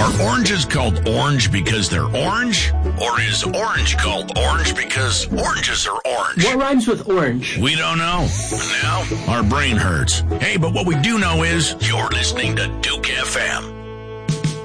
Are oranges called orange because they're orange? Or is orange called orange because oranges are orange? What rhymes with orange? We don't know. Now, our brain hurts. Hey, but what we do know is you're listening to Duke FM.